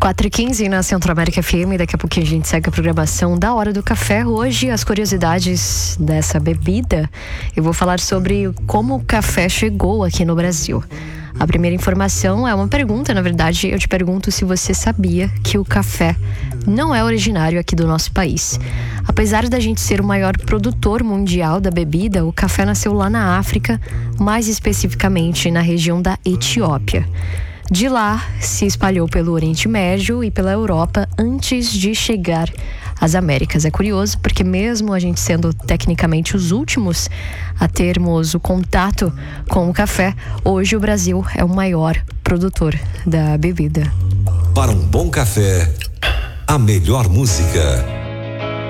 4h15 na Centro-América FM. Daqui a pouquinho a gente segue a programação da Hora do Café. Hoje, as curiosidades dessa bebida. Eu vou falar sobre como o café chegou aqui no Brasil. A primeira informação é uma pergunta, na verdade. Eu te pergunto se você sabia que o café não é originário aqui do nosso país. Apesar da gente ser o maior produtor mundial da bebida, o café nasceu lá na África, mais especificamente na região da Etiópia. De lá, se espalhou pelo Oriente Médio e pela Europa antes de chegar às Américas. É curioso porque mesmo a gente sendo tecnicamente os últimos a termos o contato com o café, hoje o Brasil é o maior produtor da bebida. Para um bom café, a melhor música.